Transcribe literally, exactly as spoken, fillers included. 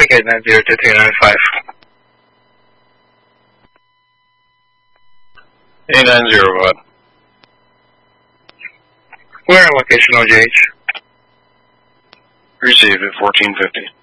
eight nine zero two three nine five. eight nine zero, what? We're on location O J H. Received at fourteen fifty.